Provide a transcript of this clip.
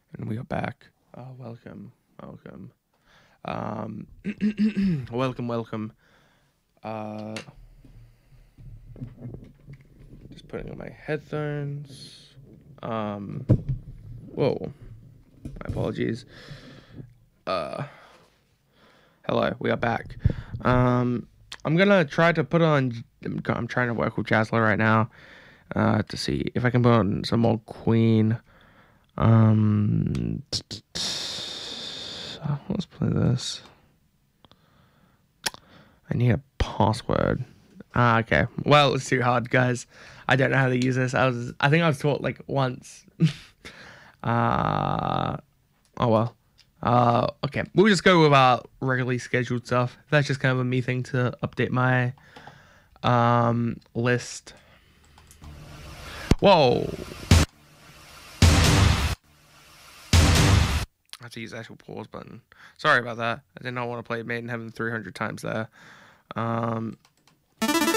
And we are back. Welcome. Welcome. Uh, just putting on my headphones. Whoa. My apologies. Hello. We are back. I'm gonna try to put on. I'm trying to work with Jazzler right now. To see if I can put on some more Queen. Let's play this. I need a password. Okay. Well, it's too hard, guys. I don't know how to use this. I think I was taught like once. uh, oh well. Okay. We'll just go with our regularly scheduled stuff. That's just kind of a me thing to update my list. Whoa. I have to use the actual pause button. Sorry about that. I did not want to play Made in Heaven 300 times there.